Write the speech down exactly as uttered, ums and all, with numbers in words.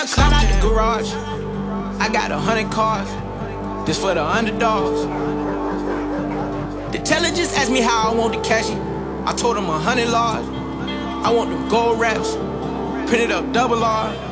Slide out the garage. I got a hundred cars. This for the underdogs. The teller just asked me how I want to cash it. I told him a hundred large. I want them gold wraps. Print it up double R.